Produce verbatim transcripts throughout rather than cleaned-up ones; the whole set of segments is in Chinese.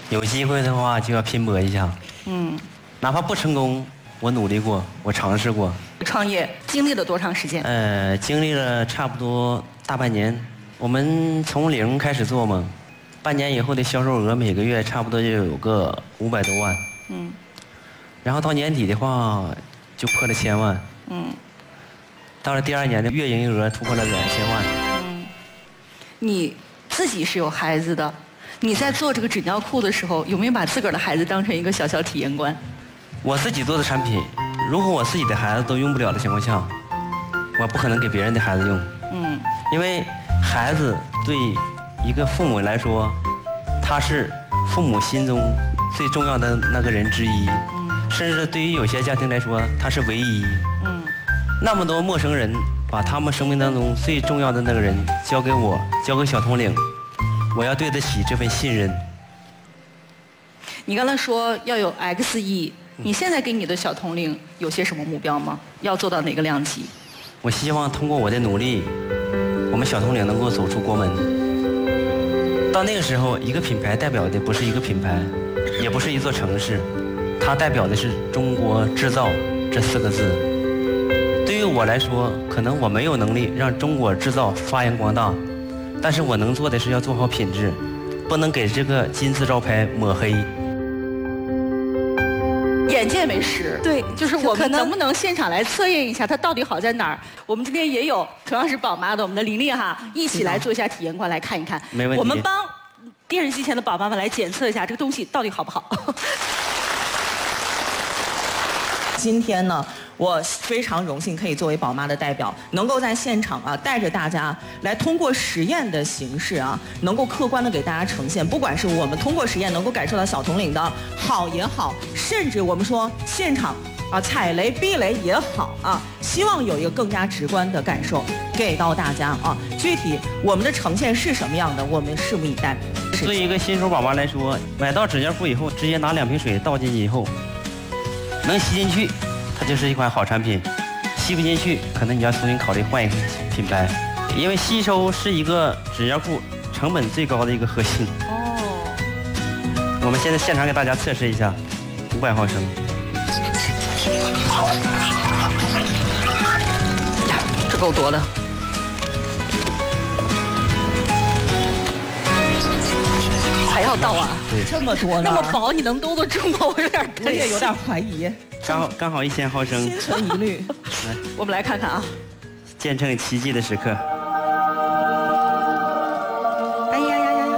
有机会的话就要拼搏一下。 嗯， 哪怕不成功，我努力过，我尝试过。 创业经历了多长时间？ 呃，经历了差不多大半年。我们从零开始做嘛，半年以后的销售额每个月差不多就有个五百多万。 嗯。 然后到年底的话，就破了千万。 嗯。 到了第二年的月营业额突破了两千万。 嗯。你自己是有孩子的，你在做这个纸尿裤的时候，有没有把自个儿的孩子当成一个小小体验官？ 我自己做的产品，如果我自己的孩子都用不了的情况下，我不可能给别人的孩子用。 嗯。 因为孩子对一个父母来说，他是父母心中最重要的那个人之一。嗯。甚至对于有些家庭来说，他是唯一。 嗯。 那么多陌生人，把他们生命当中最重要的那个人交给我，交给小统领，我要对得起这份信任。 你刚才说要有 X 亿，你现在给你的小统领有些什么目标吗？要做到哪个量级？ 我希望通过我的努力，我们小统领能够走出国门。到那个时候，一个品牌代表的不是一个品牌，也不是一座城市，它代表的是中国制造这四个字。对于我来说，可能我没有能力让中国制造发扬光大，但是我能做的是要做好品质，不能给这个金字招牌抹黑。 眼见为实， 对， 就是我们能不能现场来测验一下它到底好在哪儿？我们今天也有同样是宝妈的我们的琳琳哈，一起来做一下体验官来看一看。 没问题。 我们帮电视机前的宝妈们来检测一下这个东西到底好不好。 今天呢，我非常荣幸可以作为宝妈的代表，能够在现场啊，带着大家来通过实验的形式啊，能够客观的给大家呈现，不管是我们通过实验能够感受到小统领的好也好，甚至我们说现场啊踩雷避雷也好啊，希望有一个更加直观的感受给到大家啊。具体我们的呈现是什么样的，我们拭目以待。 对于一个新手宝妈来说，买到纸尿裤以后，直接拿两瓶水倒进去以后，能吸进去，它就是一款好产品；吸不进去，可能你要重新考虑换一个品牌，因为吸收是一个纸尿裤成本最高的一个核心。哦。我们现在现场给大家测试一下，五百毫升。 呀，这够多的。还要倒啊？ 对， 这么多呢？ 那么薄，你能兜得住吗？我有点， 我也有点怀疑。 刚好刚好一千毫升。 心存疑虑。 来， 我们来看看啊。 见证奇迹的时刻。 哎呀呀呀呀！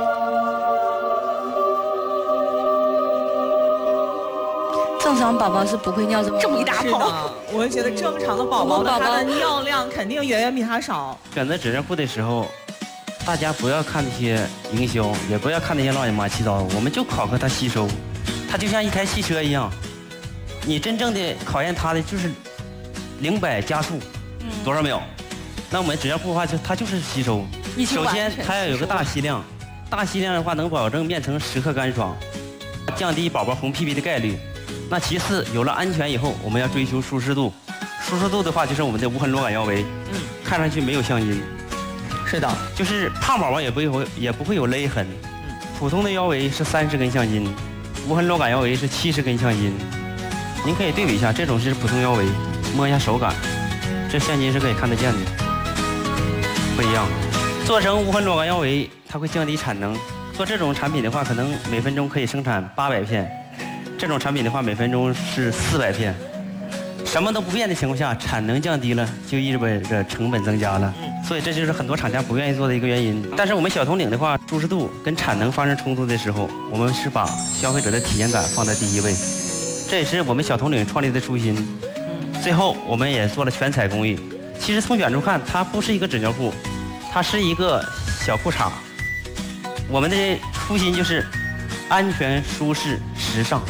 正常宝宝是不会尿这么这么一大泡。 我觉得正常的宝宝的他的尿量肯定远远比他少。 选择纸尿裤的时候，大家不要看那些营销，也不要看那些乱七八糟，我们就考核它吸收。它就像一台汽车一样，你真正的考验它的就是零百加速多少秒。那我们纸尿裤的话，就它就是吸收。首先它要有个大吸量，大吸量的话能保证面层时刻干爽，降低宝宝红屁屁的概率。那其次，有了安全以后，我们要追求舒适度。舒适度的话，就是我们的无痕螺杆腰围，嗯，看上去没有橡筋。 是的， 就是胖宝宝也不会也不会有勒痕。嗯，普通的腰围是三十根橡筋，无痕螺杆腰围是七十根橡筋。您可以对比一下，这种是普通腰围，摸一下手感，这橡筋是可以看得见的，不一样。做成无痕螺杆腰围，它会降低产能。做这种产品的话，可能每分钟可以生产八百片，这种产品的话，每分钟是四百片。什么都不变的情况下，产能降低了，就意味着成本增加了。所以这就是很多厂家不愿意做的一个原因。但是我们小统领的话，舒适度跟产能发生冲突的时候，我们是把消费者的体验感放在第一位，这也是我们小统领创立的初心。最后我们也做了全彩工艺。其实从远处看，它不是一个纸尿裤，它是一个小裤衩。我们的初心就是安全、舒适、时尚。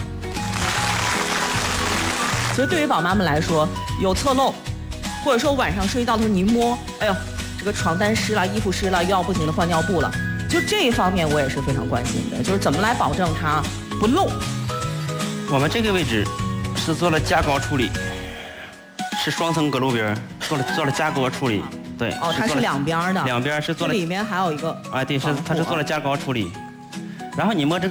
所以对于宝妈们来说，有侧漏，或者说晚上睡觉的时候你一摸，哎呦，这个床单湿了，衣服湿了，又要不停的换尿布了，就这一方面我也是非常关心的，就是怎么来保证它不漏。 我们这个位置是做了加高处理，是双层隔露边，做了做了加高处理。对， 哦，它是两边的， 两边是做了， 里面还有一个， 哎，对，是它是做了加高处理，然后你摸这个。